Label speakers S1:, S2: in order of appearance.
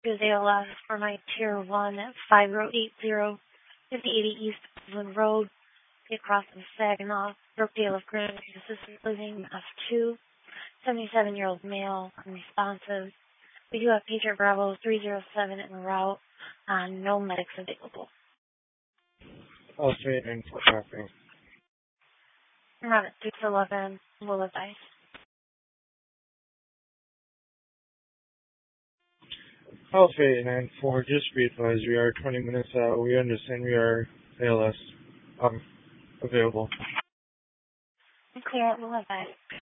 S1: is ALS for my Tier 1 at 5080 5080 East Woodland Road, across from Saginaw, Brookdale of Greenwich, assisted living F2, 77-year-old male, unresponsive. We do have patient Bravo 307 en route, no medics available.
S2: Allstate and for traffic.
S1: Around at 611, will advise.
S2: Allstate and for just be advised, we are 20 minutes out. We understand we are ALS available.
S1: Clear, will advise.